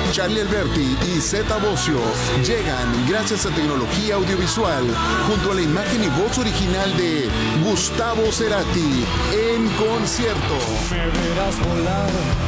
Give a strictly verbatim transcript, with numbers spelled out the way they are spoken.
Charlie Alberti y Zeta Bosio llegan gracias a tecnología audiovisual junto a la imagen y voz original de Gustavo Cerati en concierto. Me verás volar